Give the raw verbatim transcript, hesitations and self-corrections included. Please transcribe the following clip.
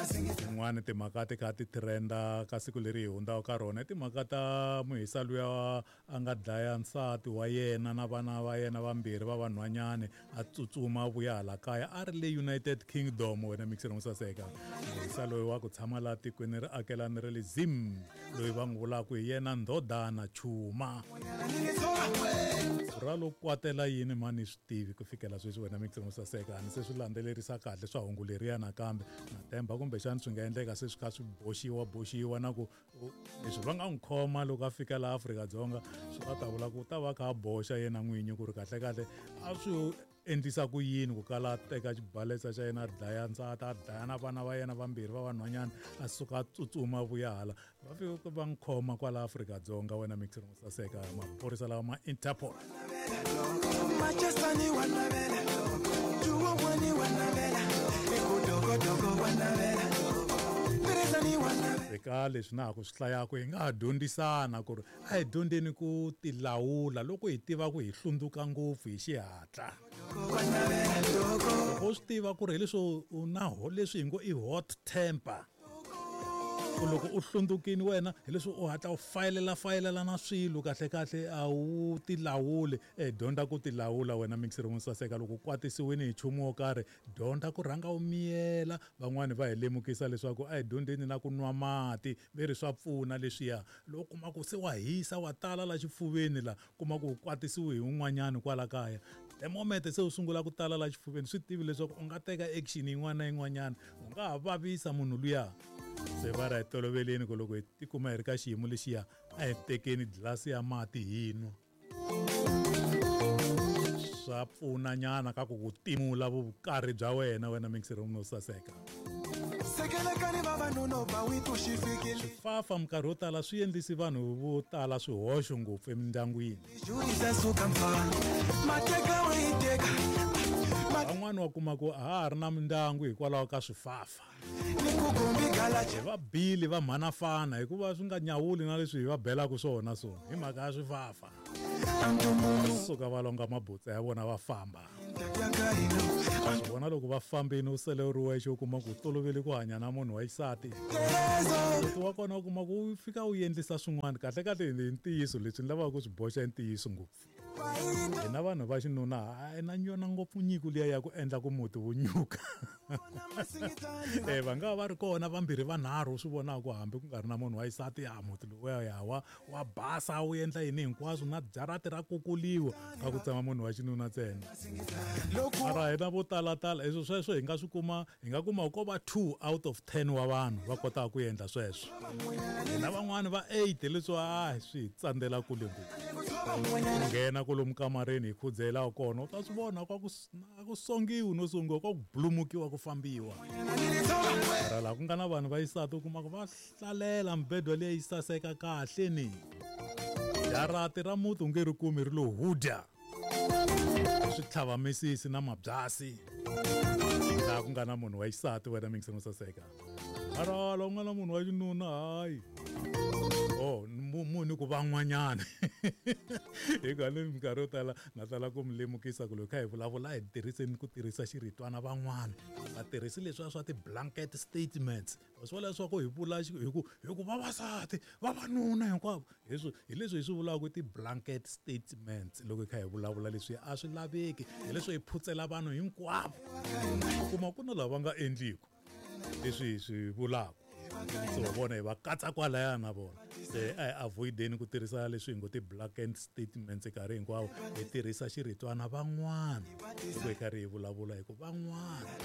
tin'wani timhaka ti kha ti trenda ka siku leri hi hundzaka ka rona i timhaka ta muhisa luya a nga dlaya nsati wa yena na vana va yena vambirhi va vanhwanyani a tsutsuma vuya hala kaya a ri le United Kingdom. Wena mixer mo saseka muhisa loyi wa ku tshama laha tikweni ri akelani ri le Zim loyi va n'wi vulaka hi yena ndhodana Chuma ra lo kwatela yini mani swi tivi ku fikela sweswi. Wena mixer mo saseka a ni se swi landzelerisa kahle swa hungu leriya nakambe na temba kumbexani swi nga endleka se swi kha swi boxiwa boxiwa na ku leswi va nga n'wi khoma loko a fika laha Afrika-Dzonga swi va ta vula ku ta va kha a boxa yena n'winyi ku ri kahle kahle a swi endlisa ku yini ku kala a teka xibalesa xa yena a dlaya nsati a dlaya na vana va yena vambirhi va vanhwanyana a suka a tsutsuma vuya hala va fika va n'wi khoma kwala Afrika-Dzonga. Wena mixer mo saseka maphorisa lawa ma Interpol eka leswi na ha ku swi hlayaka hi nga ha dyondzisana ku ri a hi dyondzeni ku tilawula loko hi tiva ku hi hlundzuka ngopfu hi xihatla. Loko swi tiva ku ri hi leswo u na leswi hi ngo i hot temper ku loko u hlundzukini wena hi leswi u hatla u fayelela fayelela na swilo kahle kahle a wu tilawuli. Eh dyondza ku tilawula wena mixer mo saseka loko kwatisiwini hi nchumu wo karhi dyondza ku rhanga u miyela. Van'wani va hi lemukisa leswaku a hi dyondzeni na ku nwa mati ve ri swa pfuna leswiya loko kuma ku se wa hisa wa tala la xifuveni la kuma ku kwatisiwe hi un'wanyani kwala kaya the moment se u sungula ku tala la xifuveni swi tivi leswaku u nga teka action yin'wana na yin'wanyana u nga ha vavisa munhu luya. Se va ra hi toloveleni ku loko hi tikuma hi ri ka xiyimo lexiya a hi tekeni gilasi ya mati hi nwa swa pfuna nyana ka ku ku timula vukarhi bya wena. Wena mixer mo saseka swifafa minkarhi yo tala swi endlisi vanhu vo tala swihoxo ngopfu emindyangwini. Van'wani wa kuma ku a ha ri na mindyangu hikwalaho ka swifafa hi va bili va mhanafana hikuva swi nga nyawuli na leswi hi va belaka swona so hi mhaka ya swifafa suka va longa mabutsa ya vona va famba. Vona loko va fambini u sele u ri wexe u kuma ku tolovele ku hanya na munhu wa xisati loko wa kona u kuma ku u fika u endlisa swin'wana kahle kahle hi ntiyiso leswi ni lavaka ku swi boxa i ntiyiso ngopfu. Hina vanhu va xinuna a hi na yona ngopfu nyiko liya ya ku endla ku muti wu nyuka. Eh va nga va ri kona vambirhi vanharhu swi vonaka hambi ku nga ri na munhu wa xisati ya muti lowu ya wa wa basa wu endla yini hinkwaswo na jarati ra kukuriwa ka ku tsama munhu wa xinuna ntsena. Mara hina vo talatala leswo sweswo hi nga swi kuma hi nga kuma ko va two out of ten wa vanhu va kotaka ku endla sweswo. Hina van'wani va eight leswo a swi tsandzela kule ngopfu nghena kolomu kamareni hi khudzela kona u ta swi vona kwa ku songiwa no sungiwa kwa ku blumukiwa ku fambiwa. Mara laha ku nga na vanhu va xisati u kuma ku va hlalela mibedwa leyi yi saseka kahle ni jarati ra muti u nge ri kumi ri lo hudya swi tlhava misisi na mabyasi laha ku nga na munhu wa xisati. Wena mixer mo saseka mara laha ku nga na munhu wa xinuna hayi oh munhu ku van'wanyana hi ka le minkarhi yo tala na tala ku mi lemukisa ku loko kha hi vulavula hi tirhiseni ku tirhisa xiritwana van'wana va tirhisi leswiya swa ti-blanket statements va swi vula leswaku hi vula hi ku hi ku vavasati vavanuna hinkwavo leswi hi leswi hi swi vulaka ti-blanket statements loko hi kha hi vulavula leswi a swi laveki hi leswi hi phutsela vanhu hinkwavo kuma ku na lava nga endliku leswi hi swi vulaka so vona hi va katsa kwalaya na vona se a hi avoideni ku tirhisa leswi hi ngo ti-blanket statements nkarhi hinkwawo hi tirhisa xiritwana van'wana loko hi karhi hi vulavula hi ku van'wana.